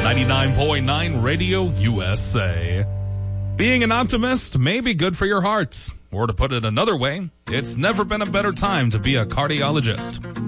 99.9 Radio USA. Being an optimist may be good for your heart. Or to put it another way, it's never been a better time to be a cardiologist.